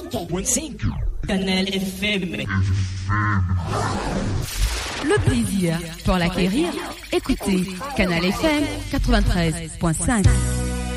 95.5 Canal FM. Le plaisir pour l'acquérir, écoutez Canal FM 93.5.